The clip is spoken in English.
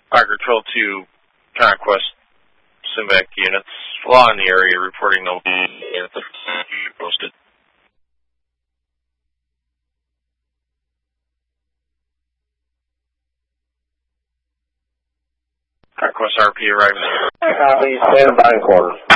Parker Control 2, Conquest, Simvac units. Flaw in the area, reporting no units posted. Conquest RP arriving. Copy, stand by in quarters.